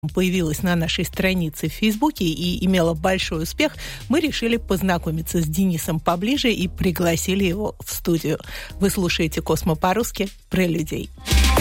появилась на нашей странице в Фейсбуке и имела большой успех, мы решили познакомиться с Денисом поближе и пригласили его в студию. Вы слушаете «Космо по-русски» про людей.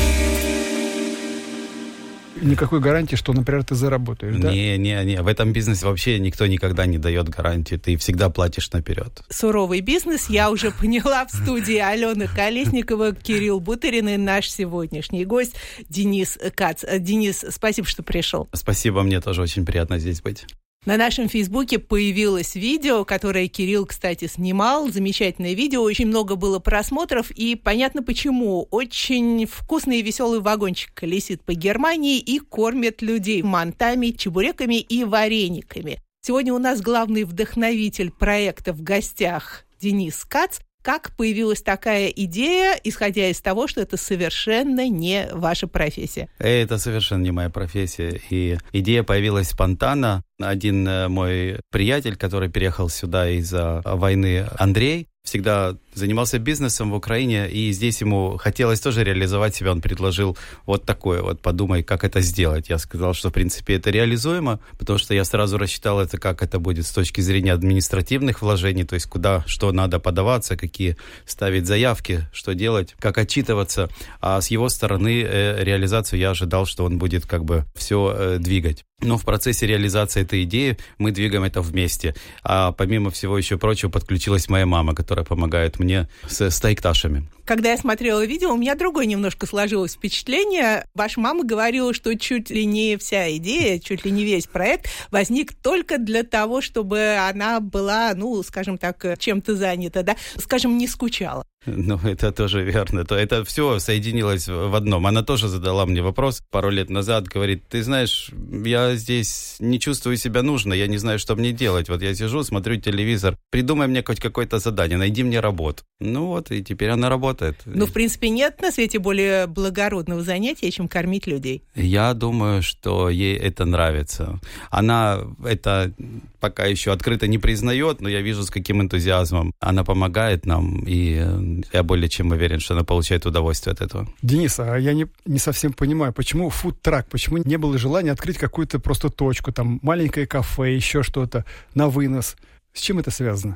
Никакой гарантии, что, например, ты заработаешь, да? Не. В этом бизнесе вообще никто никогда не дает гарантии. Ты всегда платишь наперед. Суровый бизнес, я уже поняла, в студии Алена Колесникова, Кирилл Бутерин и наш сегодняшний гость Денис Кац. Денис, спасибо, что пришел. Спасибо, мне тоже очень приятно здесь быть. На нашем Фейсбуке появилось видео, которое Кирилл, кстати, снимал. Замечательное видео, очень много было просмотров, и понятно почему. Очень вкусный и веселый вагончик колесит по Германии и кормит людей мантами, чебуреками и варениками. Сегодня у нас главный вдохновитель проекта в гостях Денис Кац. Как появилась такая идея, исходя из того, что это совершенно не ваша профессия? Это совершенно не моя профессия. И идея появилась спонтанно. Один мой приятель, который переехал сюда из-за войны, Андрей, всегда занимался бизнесом в Украине, и здесь ему хотелось тоже реализовать себя. Он предложил вот такое, вот подумай, как это сделать. Я сказал, что в принципе это реализуемо, потому что я сразу рассчитал это, как это будет с точки зрения административных вложений, то есть куда, что надо подаваться, какие ставить заявки, что делать, как отчитываться. А с его стороны реализацию я ожидал, что он будет как бы все двигать. Но в процессе реализации этой идеи мы двигаем это вместе. А помимо всего еще прочего подключилась моя мама, которая помогает мне с тайкташами. Когда я смотрела видео, у меня другое немножко сложилось впечатление. Ваша мама говорила, что чуть ли не вся идея, чуть ли не весь проект возник только для того, чтобы она была, скажем так, чем-то занята, да, скажем, не скучала. Это тоже верно. Это все соединилось в одном. Она тоже задала мне вопрос пару лет назад. Говорит, ты знаешь, я здесь не чувствую себя нужной, я не знаю, что мне делать. Вот я сижу, смотрю телевизор. Придумай мне хоть какое-то задание, найди мне работу. И теперь она работает. В принципе, нет на свете более благородного занятия, чем кормить людей. Я думаю, что ей это нравится. Она это пока еще открыто не признает, но я вижу, с каким энтузиазмом она помогает нам, и я более чем уверен, что она получает удовольствие от этого. Денис, а я не совсем понимаю, почему фудтрак, почему не было желания открыть какую-то просто точку, там маленькое кафе, еще что-то на вынос? С чем это связано?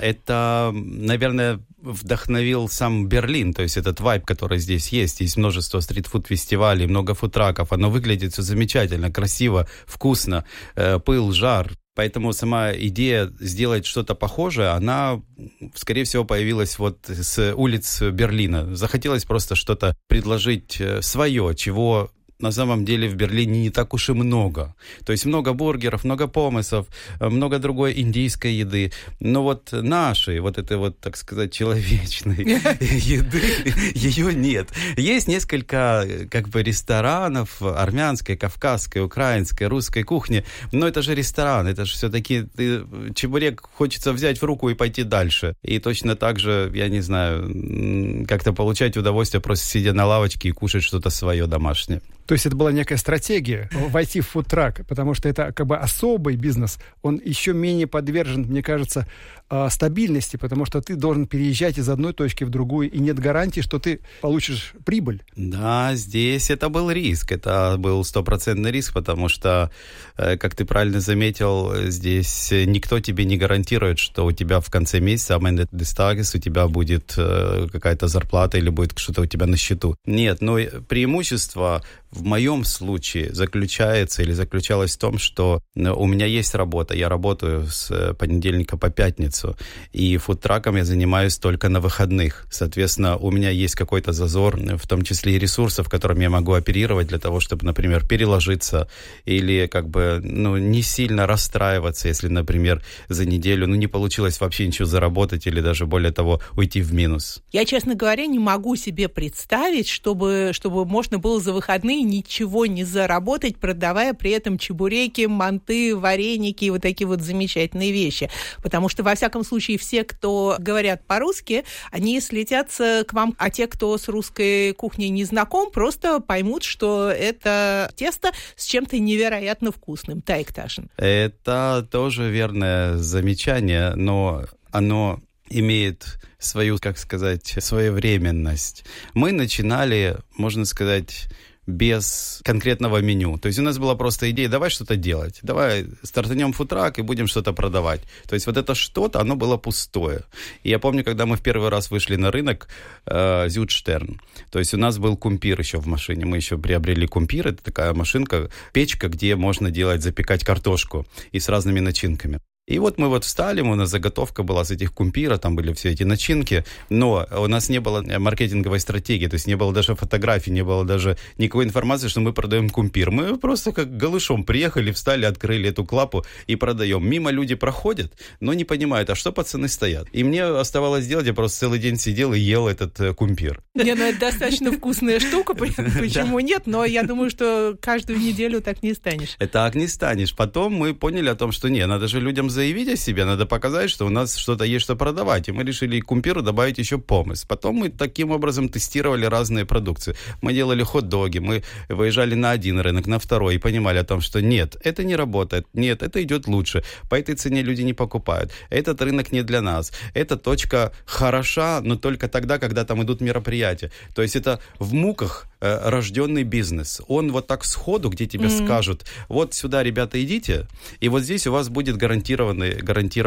Это, наверное, вдохновил сам Берлин, то есть этот вайб, который здесь есть. Есть множество стритфуд-фестивалей, много фудтраков. Оно выглядит все замечательно, красиво, вкусно, пыл, жар. Поэтому сама идея сделать что-то похожее, она, скорее всего, появилась вот с улиц Берлина. Захотелось просто что-то предложить свое, чего на самом деле в Берлине не так уж и много. То есть много бургеров, много помесов, много другой индийской еды. Но вот нашей, вот этой вот, так сказать, человечной еды, ее нет. Есть несколько ресторанов армянской, кавказской, украинской, русской кухни, но это же ресторан, это же все-таки чебурек хочется взять в руку и пойти дальше. И точно так же, я не знаю, как-то получать удовольствие, просто сидя на лавочке и кушать что-то свое домашнее. То есть это была некая стратегия войти в фудтрак, потому что это особый бизнес, он еще менее подвержен, мне кажется, стабильности, потому что ты должен переезжать из одной точки в другую, и нет гарантии, что ты получишь прибыль. Да, здесь это был риск, это был 100% риск, потому что, как ты правильно заметил, здесь никто тебе не гарантирует, что у тебя в конце месяца, у тебя будет какая-то зарплата или будет что-то у тебя на счету. Нет, но преимущество в моем случае заключалось в том, что у меня есть работа. Я работаю с понедельника по пятницу, и фудтраком я занимаюсь только на выходных. Соответственно, у меня есть какой-то зазор, в том числе и ресурсов, которыми я могу оперировать для того, чтобы, например, переложиться или не сильно расстраиваться, если, например, за неделю не получилось вообще ничего заработать или даже, более того, уйти в минус. Я, честно говоря, не могу себе представить, чтобы можно было за выходные ничего не заработать, продавая при этом чебуреки, манты, вареники и вот такие вот замечательные вещи. Потому что, во всяком случае, все, кто говорят по-русски, они слетятся к вам, а те, кто с русской кухней не знаком, просто поймут, что это тесто с чем-то невероятно вкусным, тайкташен. Это тоже верное замечание, но оно имеет свою, своевременность. Мы начинали, можно сказать, без конкретного меню. То есть у нас была просто идея, давай что-то делать, давай стартанем фудтрак и будем что-то продавать. То есть вот это что-то, оно было пустое. И я помню, когда мы в первый раз вышли на рынок, Зюдштерн, то есть у нас был кумпир еще в машине, мы еще приобрели кумпир, это такая машинка, печка, где можно запекать картошку и с разными начинками. И вот мы встали, у нас заготовка была с этих кумпира, там были все эти начинки, но у нас не было маркетинговой стратегии, то есть не было даже фотографий, не было даже никакой информации, что мы продаем кумпир. Мы просто как голышом приехали, встали, открыли эту клапу и продаем. Мимо люди проходят, но не понимают, а что пацаны стоят. И мне оставалось делать, я просто целый день сидел и ел этот кумпир. Это достаточно вкусная штука, почему нет, но я думаю, что каждую неделю так не станешь. Так не станешь. Потом мы поняли о том, что надо же людям заявить о себе, надо показать, что у нас что-то есть, что продавать. И мы решили к кумпиру добавить еще помесь. Потом мы таким образом тестировали разные продукции. Мы делали хот-доги, мы выезжали на один рынок, на второй, и понимали о том, что нет, это не работает, нет, это идет лучше. По этой цене люди не покупают. Этот рынок не для нас. Эта точка хороша, но только тогда, когда там идут мероприятия. То есть это в муках рожденный бизнес. Он вот так сходу, где тебе скажут, вот сюда, ребята, идите, и вот здесь у вас будет гарантированный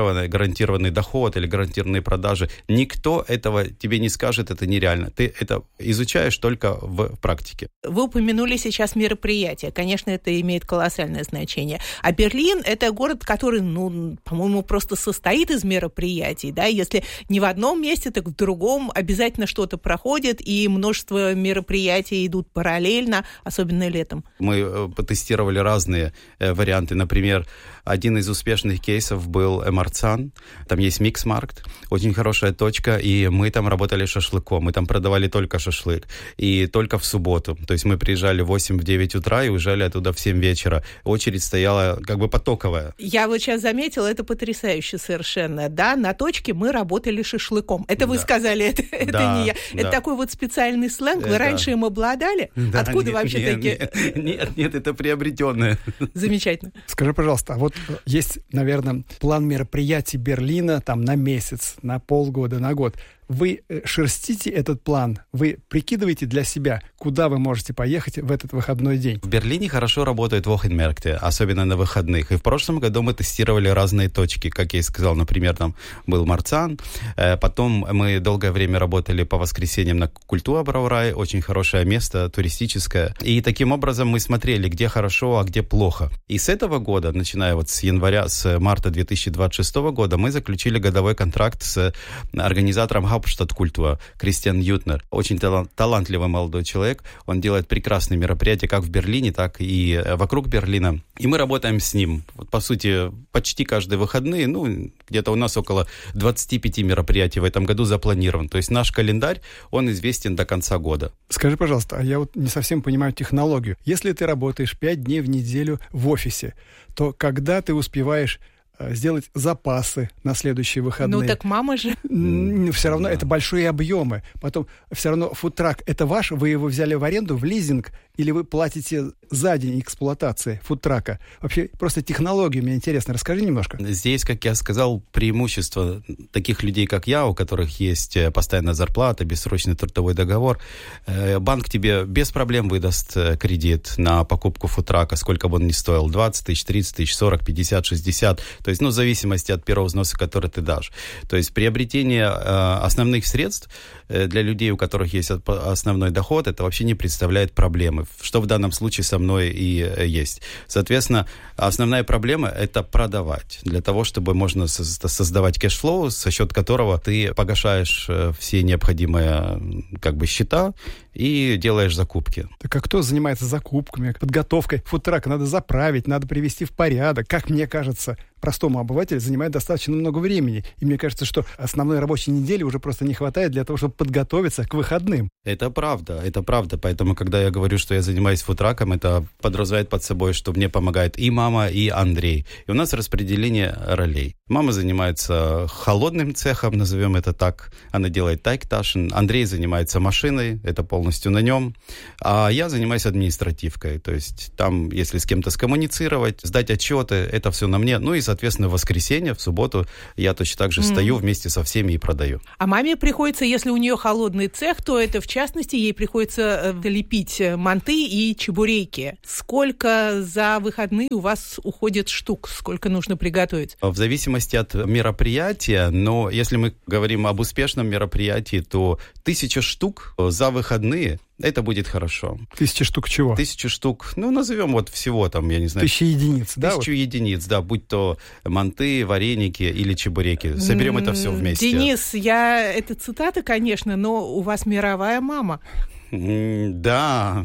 доход или гарантированные продажи. Никто этого тебе не скажет, это нереально. Ты это изучаешь только в практике. Вы упомянули сейчас мероприятия. Конечно, это имеет колоссальное значение. А Берлин – это город, который, по-моему, просто состоит из мероприятий. Да? Если не в одном месте, так в другом обязательно что-то проходит, и множество мероприятий идут параллельно, особенно летом. Мы потестировали разные варианты. Например, один из успешных кейсов был Марцан. Там есть Миксмаркт, очень хорошая точка, и мы там работали шашлыком. Мы там продавали только шашлык, и только в субботу. То есть мы приезжали в 8-9 утра и уезжали оттуда в 7 вечера. Очередь стояла как бы потоковая. Я вот сейчас заметила, это потрясающе совершенно. Да, на точке мы работали шашлыком. Это вы сказали, это не я. Это такой вот специальный сленг. Вы раньше им обладали? Да, откуда вообще такие? Нет, это приобретенное. Замечательно. Скажи, пожалуйста, а вот есть, наверное, план мероприятий Берлина там на месяц, на полгода, на год. Вы шерстите этот план, вы прикидываете для себя, куда вы можете поехать в этот выходной день? В Берлине хорошо работают Wochenmärkte, особенно на выходных. И в прошлом году мы тестировали разные точки. Как я и сказал, например, там был Марцан. Потом мы долгое время работали по воскресеньям на Kulturbrauerei, очень хорошее место, туристическое. И таким образом мы смотрели, где хорошо, а где плохо. И с этого года, начиная вот с марта 2026 года, мы заключили годовой контракт с организатором Hauptstadtkultur Кристиан Ютнер. Очень талантливый молодой человек. Он делает прекрасные мероприятия как в Берлине, так и вокруг Берлина. И мы работаем с ним. Вот, по сути, почти каждые выходные, где-то у нас около 25 мероприятий в этом году запланирован. То есть наш календарь, он известен до конца года. Скажи, пожалуйста, а я вот не совсем понимаю технологию. Если ты работаешь 5 дней в неделю в офисе, то когда ты успеваешь сделать запасы на следующие выходные? Так мама же. Все равно это большие объемы. Потом все равно фудтрак это ваш, вы его взяли в аренду, в лизинг, или вы платите за день эксплуатации фудтрака? Вообще просто технологию мне интересно. Расскажи немножко. Здесь, как я сказал, преимущество таких людей, как я, у которых есть постоянная зарплата, бессрочный трудовой договор. Банк тебе без проблем выдаст кредит на покупку фудтрака, сколько бы он ни стоил. 20 тысяч, 30 тысяч, 40, 50, 60. То есть, в зависимости от первого взноса, который ты дашь. То есть приобретение основных средств для людей, у которых есть основной доход, это вообще не представляет проблемы, что в данном случае со мной и есть. Соответственно, основная проблема – это продавать, для того, чтобы можно создавать кэшфлоу, за счет которого ты погашаешь все необходимые счета и делаешь закупки. Так а кто занимается закупками, подготовкой? Фудтрак надо заправить, надо привести в порядок. Как мне кажется, простому обывателю занимает достаточно много времени. И мне кажется, что основной рабочей недели уже просто не хватает для того, чтобы подготовиться к выходным. Это правда. Поэтому, когда я говорю, что я занимаюсь фудтраком, это подразумевает под собой, что мне помогает и мама, и Андрей. И у нас распределение ролей. Мама занимается холодным цехом, назовем это так. Она делает тайгташен. Андрей занимается машиной, это полностью на нем. А я занимаюсь административкой. То есть там, если с кем-то скоммуницировать, сдать отчеты, это все на мне. И, соответственно, в воскресенье, в субботу я точно так же стою вместе со всеми и продаю. А маме приходится, если у нее холодный цех, то это, в частности, ей приходится лепить манты и чебуреки. Сколько за выходные у вас уходит штук? Сколько нужно приготовить? В зависимости от мероприятия, но если мы говорим об успешном мероприятии, то 1000 штук за выходные – это будет хорошо. 1000 штук чего? 1000 штук, назовем вот всего там, я не знаю. 1000 единиц, да? 1000 единиц, да, будь то манты, вареники или чебуреки. Соберем это все вместе. Денис, это цитата, конечно, но у вас мировая мама. Да,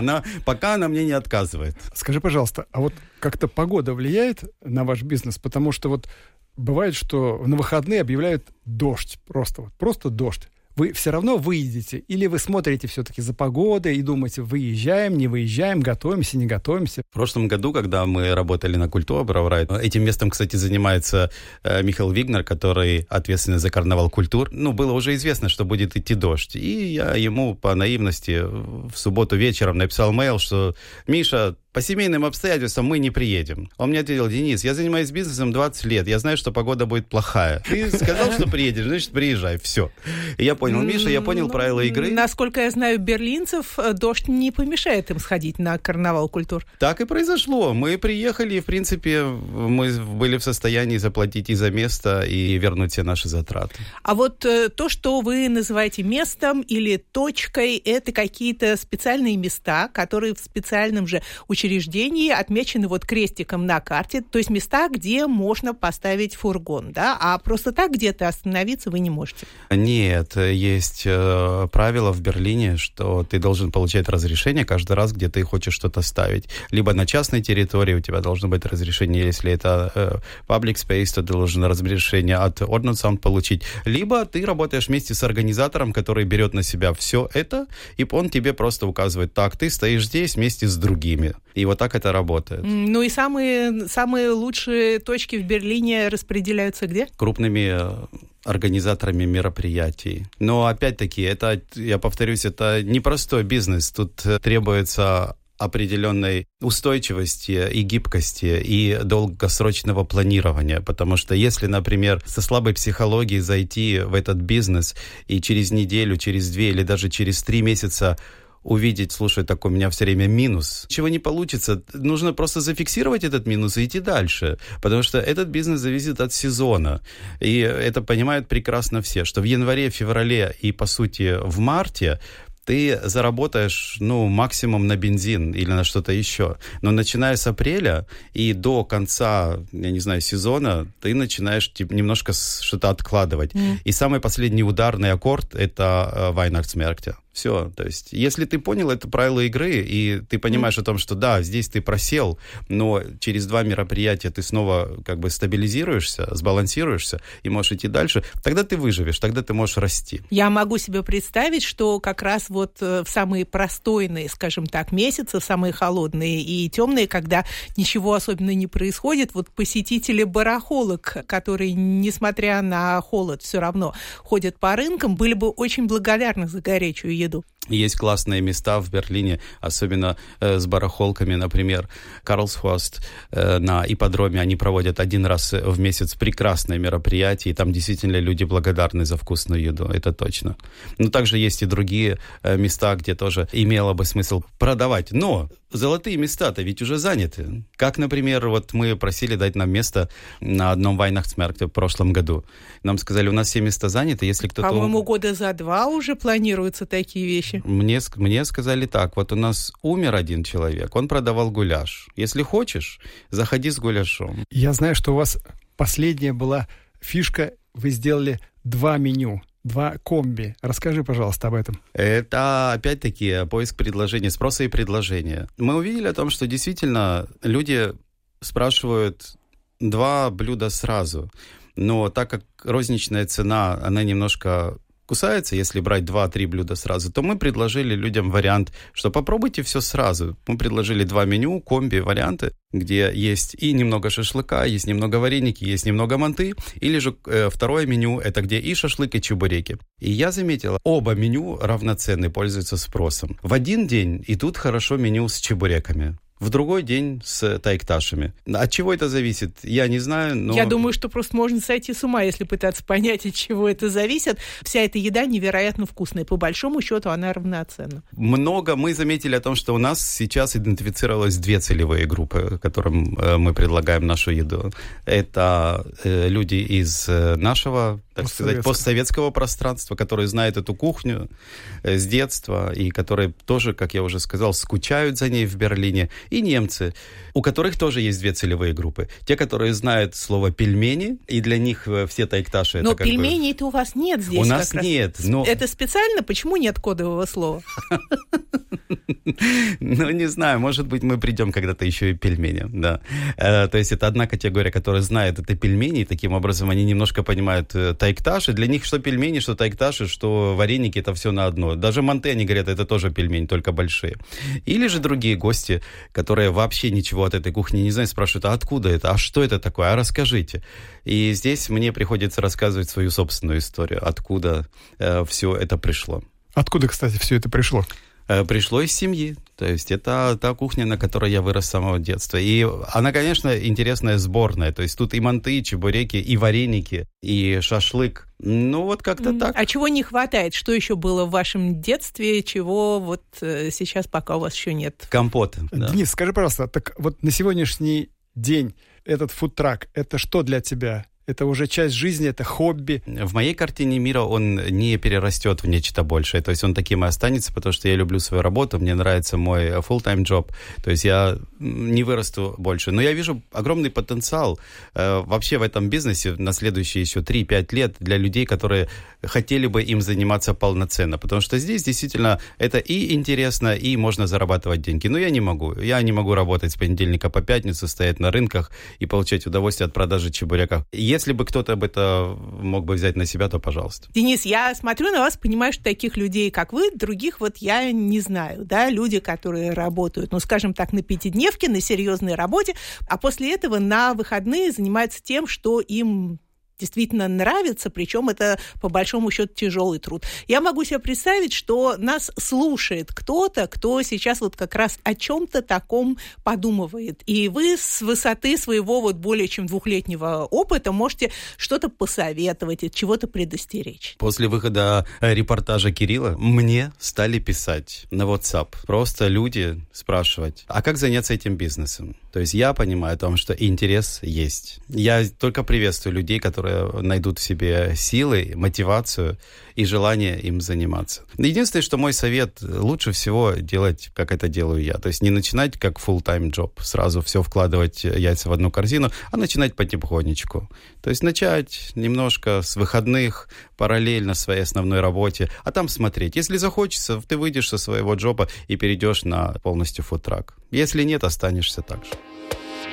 пока она мне не отказывает. Скажи, пожалуйста, а вот как-то погода влияет на ваш бизнес? Потому что вот бывает, что на выходные объявляют дождь, просто дождь. Вы все равно выедете, или вы смотрите все-таки за погодой и думаете, выезжаем, не выезжаем, готовимся, не готовимся? В прошлом году, когда мы работали на Культура Браурайт, этим местом, кстати, занимается Михаил Вигнер, который ответственный за карнавал культур. Было уже известно, что будет идти дождь. И я ему по наивности в субботу вечером написал мейл, что «Миша, по семейным обстоятельствам мы не приедем». Он мне ответил: «Денис, я занимаюсь бизнесом 20 лет, я знаю, что погода будет плохая. Ты сказал, что приедешь, значит, приезжай, все». И я понял, Миша, я понял правила игры. Насколько я знаю берлинцев, дождь не помешает им сходить на карнавал культур. Так и произошло. Мы приехали, и, в принципе, мы были в состоянии заплатить и за место, и вернуть все наши затраты. А вот то, что вы называете местом или точкой, это какие-то специальные места, которые в специальном же учреждении отмечены вот крестиком на карте, то есть места, где можно поставить фургон, да, а просто так где-то остановиться вы не можете? Нет, есть правило в Берлине, что ты должен получать разрешение каждый раз, где ты хочешь что-то ставить. Либо на частной территории у тебя должно быть разрешение, если это public space, то ты должен разрешение от Ordnungsamt получить. Либо ты работаешь вместе с организатором, который берет на себя все это, и он тебе просто указывает: так, ты стоишь здесь вместе с другими. И вот так это работает. И самые лучшие точки в Берлине распределяются где? Крупными организаторами мероприятий. Но опять-таки, я повторюсь, это непростой бизнес. Тут требуется определенной устойчивости и гибкости и долгосрочного планирования. Потому что если, например, со слабой психологией зайти в этот бизнес и через неделю, через 2 или даже через 3 месяца увидеть, слушай, такой у меня все время минус, ничего не получится. Нужно просто зафиксировать этот минус и идти дальше. Потому что этот бизнес зависит от сезона. И это понимают прекрасно все, что в январе, феврале и, по сути, в марте ты заработаешь, максимум на бензин или на что-то еще. Но начиная с апреля и до конца, сезона, ты начинаешь немножко что-то откладывать. И самый последний ударный аккорд – это Weihnachtsmärkte. Все, то есть, если ты понял это правило игры, и ты понимаешь о том, что да, здесь ты просел, но через 2 мероприятия ты снова стабилизируешься, сбалансируешься и можешь идти дальше, тогда ты выживешь, тогда ты можешь расти. Я могу себе представить, что как раз вот в самые простойные, скажем так, месяцы, в самые холодные и темные, когда ничего особенно не происходит, вот посетители барахолок, которые, несмотря на холод, все равно ходят по рынкам, были бы очень благодарны за горячую еду. Есть классные места в Берлине, особенно с барахолками, например, Карлсхорст на ипподроме. Они проводят 1 раз в месяц прекрасное мероприятие, и там действительно люди благодарны за вкусную еду, это точно. Но также есть и другие места, где тоже имело бы смысл продавать. Но золотые места-то ведь уже заняты. Как, например, вот мы просили дать нам место на одном Weihnachtsmärkte в прошлом году. Нам сказали, у нас все места заняты, если кто-то... По-моему, года за 2 уже планируются такие вещи. Мне сказали так: вот у нас умер 1 человек, он продавал гуляш. Если хочешь, заходи с гуляшом. Я знаю, что у вас последняя была фишка, вы сделали 2 меню. 2 комби. Расскажи, пожалуйста, об этом. Это, опять-таки, поиск предложения, спроса и предложения. Мы увидели о том, что действительно люди спрашивают 2 блюда сразу. Но так как розничная цена, она немножко кусается, если брать 2-3 блюда сразу, то мы предложили людям вариант, что попробуйте все сразу. Мы предложили 2 меню, комби-варианты, где есть и немного шашлыка, есть немного вареники, есть немного манты, или же 2 меню, это где и шашлык, и чебуреки. И я заметила, оба меню равноценны, пользуются спросом. В один день идут хорошо меню с чебуреками. в другой день с тайкташами. От чего это зависит, я не знаю, но... Я думаю, что просто можно сойти с ума, если пытаться понять, от чего это зависит. Вся эта еда невероятно вкусная. По большому счету она равноценна. Мы заметили о том, что у нас сейчас идентифицировалось 2 целевые группы, которым мы предлагаем нашу еду. Это люди из нашего, так сказать, постсоветского пространства, которые знают эту кухню с детства и которые тоже, как я уже сказал, скучают за ней в Берлине. И немцы, у которых тоже есть 2 целевые группы. Те, которые знают слово «пельмени», и для них все тайкташи... Но пельменей-то у вас нет здесь. У нас нет. Но... Это специально? Почему нет кодового слова? Ну, не знаю, может быть, мы придем когда-то еще и пельмени, да. То есть это одна категория, которая знает это пельмени, и таким образом они немножко понимают тайкташи. Для них что пельмени, что тайкташи, что вареники, это все на одно. Даже манты, они говорят, это тоже пельмени, только большие. Или же другие гости, которые вообще ничего от этой кухни не знают, спрашивают, а откуда это, а что это такое, а расскажите. И здесь мне приходится рассказывать свою собственную историю, откуда все это пришло. Откуда, кстати, все это пришло? Пришло из семьи. То есть это та кухня, на которой я вырос с самого детства. И она, конечно, интересная сборная. То есть тут и манты, и чебуреки, и вареники, и шашлык. Ну, вот как-то так. А чего не хватает? Что еще было в вашем детстве, чего вот сейчас пока у вас еще нет? Компоты. Да. Денис, скажи, пожалуйста, так вот на сегодняшний день этот фудтрак, это что для тебя? Это уже часть жизни, это хобби. В моей картине мира он не перерастет в нечто большее. То есть он таким и останется, потому что я люблю свою работу, мне нравится мой full-time job. То есть я не вырасту больше. Но я вижу огромный потенциал вообще в этом бизнесе на следующие еще 3-5 лет для людей, которые хотели бы им заниматься полноценно. Потому что здесь действительно это и интересно, и можно зарабатывать деньги. Но я не могу. Я не могу работать с понедельника по пятницу, стоять на рынках и получать удовольствие от продажи чебуреков. Если бы кто-то об это мог бы взять на себя, то пожалуйста. Денис, я смотрю на вас, понимаю, что таких людей, как вы, других вот я не знаю, да, люди, которые работают, ну, скажем так, на пятидневке, на серьезной работе, а после этого на выходные занимаются тем, что им действительно нравится, причем это, по большому счету, тяжелый труд. Я могу себе представить, что нас слушает кто-то, кто сейчас вот как раз о чем-то таком подумывает. И вы с высоты своего вот более чем 2-летнего опыта можете что-то посоветовать, от чего-то предостеречь. После выхода репортажа Кирилла мне стали писать на WhatsApp. Просто люди спрашивать, а как заняться этим бизнесом? То есть я понимаю о том, что интерес есть. Я только приветствую людей, которые найдут в себе силы, мотивацию и желание им заниматься. Единственное, что мой совет, лучше всего делать, как это делаю я. То есть не начинать как full-time job, сразу все вкладывать яйца в одну корзину, а начинать потихонечку. То есть начать немножко с выходных, параллельно своей основной работе, а там смотреть. Если захочется, ты выйдешь со своего джоба и перейдешь на полностью фудтрак. Если нет, останешься так же.